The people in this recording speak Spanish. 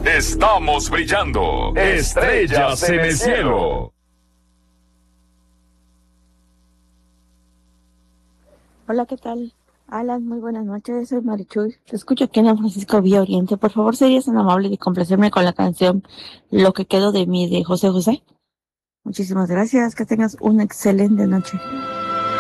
Estamos brillando. Estrellas en el cielo. Hola, ¿qué tal? Alan, muy buenas noches, soy Marichuy. Te escucho aquí en San Francisco Vía Oriente. Por favor, ¿serías tan amable de complacerme con la canción Lo que quedó de mí de José José? Muchísimas gracias, que tengas una excelente noche.